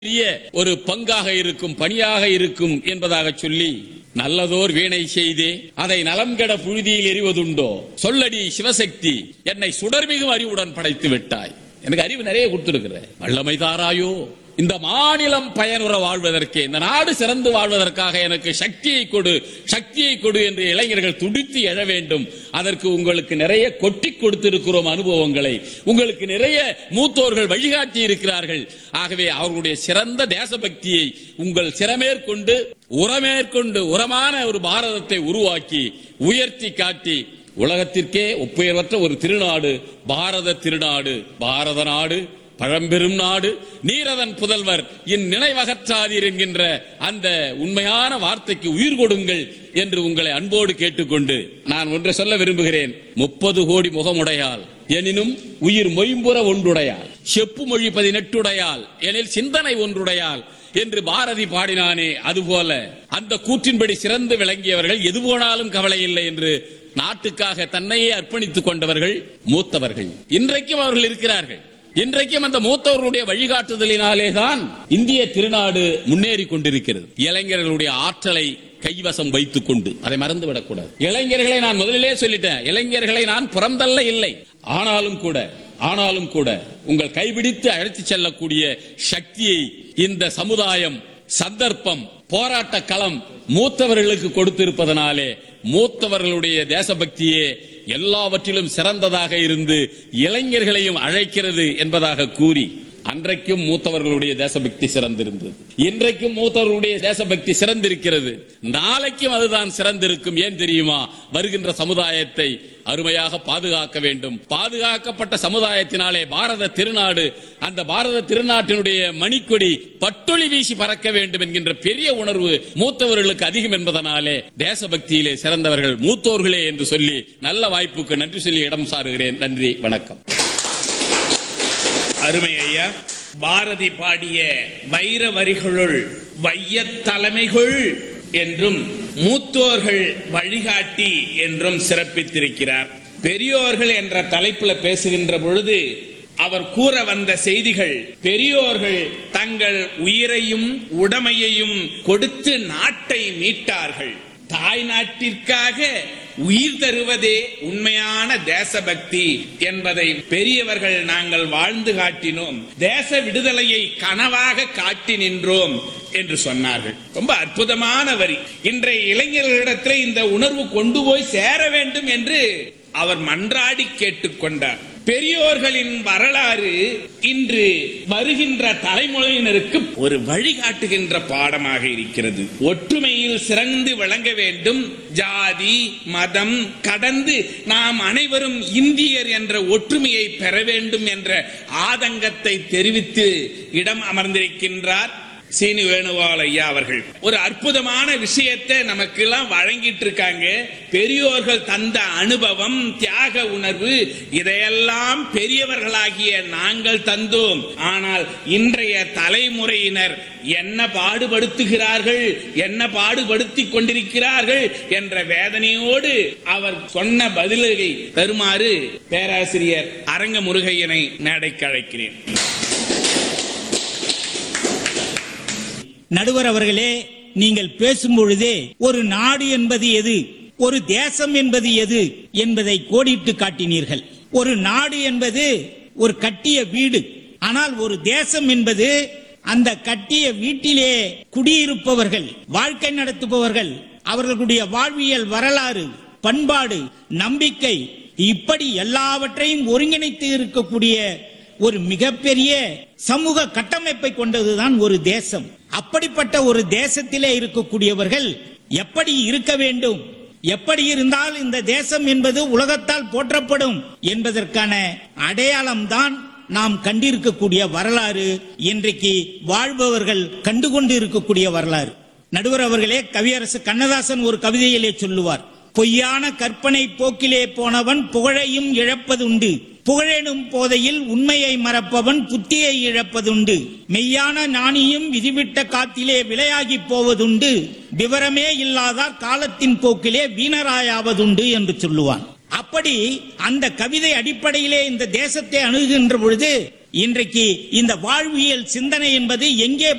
ஒரு பங்காக இருக்கும், பணியாக இருக்கும் என்பதாக சொல்லி, நல்லதோர் வீணை செய்தே அதை நலம் கெட புழுதியில் எறிவதுண்டோ, சொல்லடி சிவசக்தி என்னை சுடர்மிகு அறிவுடன் படைத்து விட்டாய். எனக்கு அறிவு நிறைய கொடுத்திருக்கிற, வல்லமை தாராயோ, இந்த மாநிலம் பயனுற வாழ்வதற்கு, இந்த நாடு சிறந்து வாழ்வதற்காக எனக்கு சக்தியை கொடு, சக்தியை கொடு என்று இளைஞர்கள் துடித்து எழ வேண்டும். அதற்கு உங்களுக்கு நிறைய கொட்டி கொடுத்திருக்கிறோம் அனுபவங்களை, உங்களுக்கு நிறைய மூத்தோர்கள் வழிகாட்டி இருக்கிறார்கள். ஆகவே அவர்களுடைய சிறந்த தேசபக்தியை உங்கள் சிறமேற்கொண்டு உரமான ஒரு பாரதத்தை உருவாக்கி உயர்த்தி காட்டி உலகத்திற்கே ஒப்புயர்வற்ற ஒரு திருநாடு பாரத திருநாடு, பாரத நாடு பழம்பெரும் நாடு, நீரதன் புதல்வர் இந்நினைவகற்றாதீர் என்கின்ற அந்த உண்மையான வார்த்தைக்கு உயிர் கொடுங்கள் என்று உங்களை அன்போடு கேட்டுக்கொண்டு நான் ஒன்றை சொல்ல விரும்புகிறேன். 30 கோடி முகமுடையால் எனினும் உயிர் மொயம்புற ஒன்றுடையால், செப்பு மொழி 18 எனில் சிந்தனை ஒன்றுடையால் என்று பாரதி பாடினானே, அதுபோல அந்த கூற்றின்படி சிறந்து விளங்கியவர்கள் எது போனாலும் கவலை இல்லை என்று நாட்டுக்காக தன்னையே அர்ப்பணித்துக் கொண்டவர்கள் மூத்தவர்கள் இன்றைக்கும் அவர்கள் இருக்கிறார்கள். இன்றைக்கும் அந்த மூத்தவர்களுடைய வழிகாட்டுதலினாலேதான் இந்திய திருநாடு முன்னேறி கொண்டிருக்கிறது. இளைஞர்களுடைய ஆற்றலை கைவசம் வைத்துக் கொண்டு அதை மறந்துவிடக்கூடாது. இளைஞர்களை நான் முதலிலே சொல்லிட்டேன், இளைஞர்களை நான் புறந்தல்ல இல்லை. ஆனாலும் கூட உங்கள் கைபிடித்து அழைத்து செல்லக்கூடிய சக்தியை இந்த சமுதாயம், சந்தர்ப்பம், போராட்ட களம் மூத்தவர்களுக்கு கொடுத்திருப்பதனாலே மூத்தவர்களுடைய தேசபக்தியே எல்லாவற்றிலும் சிறந்ததாக இருந்து இளைஞர்களையும் அழைக்கிறது என்பதாக கூறி, அன்றைக்கும் மூத்தவர்களுடைய தேசபக்தி சிறந்திருந்தது, இன்றைக்கும் மூத்தவர்களுடைய தேசபக்தி சிறந்திருக்கிறது, நாளைக்கும் அதுதான் சிறந்திருக்கும். ஏன் தெரியுமா? வருகின்ற சமுதாயத்தை அருமையாக பாதுகாக்க வேண்டும். பாதுகாக்கப்பட்ட சமுதாயத்தினாலே பாரத திருநாடு, அந்த பாரத திருநாட்டினுடைய மணிக்கொடி பட்டொளி வீசி பறக்க வேண்டும் என்கின்ற பெரிய உணர்வு மூத்தவர்களுக்கு அதிகம் என்பதனாலே தேசபக்தியிலே சிறந்தவர்கள் மூத்தோர்களே என்று சொல்லி நல்ல வாய்ப்புக்கு நன்றி சொல்லி இடம் சாருகிறேன். நன்றி, வணக்கம். அருமை ஐயா, பாரதி பாடிய வைர வரிகளுள் வையத் தலைமைகள் என்றும் மூத்தோர்கள் வழிகாட்டி என்றும் சிறப்பித்திருக்கிறார். பெரியோர்கள் என்ற தலைப்பில் பேசுகின்ற பொழுது அவர் கூற வந்த செய்திகள், பெரியோர்கள் தங்கள் உயிரையும் உடமையையும் கொடுத்து நாட்டை மீட்டார்கள். தாய் நாட்டிற்காக உயிர் தருவதே உண்மையான தேசபக்தி என்பதை பெரியவர்கள் நாங்கள் வாழ்ந்து காட்டினோம், தேச விடுதலையை கனவாக காட்டி நின்றோம் என்று சொன்னார்கள். ரொம்ப அற்புதமான வரி. இன்றைய இளைஞர்களிடத்தில் இந்த உணர்வு கொண்டு போய் சேர வேண்டும் என்று அவர் மன்றாடி கேட்டுக்கொண்டார். பெரியோர்களின் வரலாறு இன்று வருகின்ற தலைமுறையினருக்கு ஒரு வழிகாட்டுகின்ற பாடமாக இருக்கிறது. ஒற்றுமையில் சிறந்து விளங்க வேண்டும், ஜாதி மதம் கடந்து நாம் அனைவரும் இந்தியர் என்ற ஒற்றுமையை பெற வேண்டும் என்ற ஆதங்கத்தை தெரிவித்து இடம் அமர்ந்திருக்கின்றார் சீனி வேணுகோபால் ஐயா அவர்கள். ஒரு அற்புதமான விஷயத்தை நமக்கு எல்லாம் வழங்கிட்டு இருக்காங்க. பெரியோர்கள் தந்த அனுபவம், தியாக உணர்வு, இதையெல்லாம் பெரியவர்களாகிய நாங்கள் தந்தோம். ஆனால் இன்றைய தலைமுறையினர் என்ன பாடுபடுத்துகிறார்கள், என்ன பாடுபடுத்திக் கொண்டிருக்கிறார்கள் என்ற வேதனையோடு அவர் சொன்ன பதிலை தருமாறு பேராசிரியர் அரங்க முருகையனை மேடைக்கு அழைக்கிறேன். நடுவர் அவர்களே, நீங்கள் பேசும் பொழுதே ஒரு நாடு என்பது எது, ஒரு தேசம் என்பது எது என்பதை கோடிட்டு காட்டினீர்கள். ஒரு நாடு என்பது ஒரு கட்டிய வீடு, ஆனால் ஒரு தேசம் என்பது அந்த கட்டிய வீட்டிலே குடியிருப்பவர்கள், வாழ்க்கை நடத்துபவர்கள், அவர்களுடைய வாழ்வியல் வரலாறு, பண்பாடு, நம்பிக்கை, இப்படி எல்லாவற்றையும் ஒருங்கிணைத்து இருக்கக்கூடிய ஒரு மிகப்பெரிய சமூக கட்டமைப்பை கொண்டதுதான் ஒரு தேசம். அப்படிப்பட்ட ஒரு தேசத்திலே இருக்கக்கூடியவர்கள் எப்படி இருக்க வேண்டும், எப்படி இருந்தால் இந்த தேசம் என்பது உலகத்தால் போற்றப்படும் என்பதற்கான அடையாளம் தான் நாம் கண்டிருக்கக்கூடிய வரலாறு, இன்றைக்கு வாழ்பவர்கள் கண்டுகொண்டு இருக்கக்கூடிய வரலாறு. நடுவர் அவர்களே, கவியரசு கண்ணதாசன் ஒரு கவிதையிலே சொல்லுவார், பொய்யான கற்பனை போக்கிலே போனவன் புகழையும் இழப்பதுண்டு, புகழெனும் போதையில் உண்மையை மறப்பவன் புத்தியை இழப்பதுண்டு, மெய்யான ஞானியும் விதிவிட்ட காத்திலே விளையாகி போவதுண்டு, விவரமே இல்லாதார் காலத்தின் போக்கிலே வீணராயாவதுண்டு என்று சொல்லுவான். அப்படி அந்த கவிதை அடிப்படையிலே இந்த தேசத்தை அணுகுகின்ற பொழுது இன்றைக்கு இந்த வாழ்வியல் சிந்தனை என்பது எங்கே